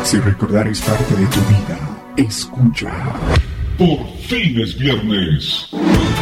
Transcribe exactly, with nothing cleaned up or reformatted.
Si recordar es parte de tu vida, escucha. Por fin es viernes.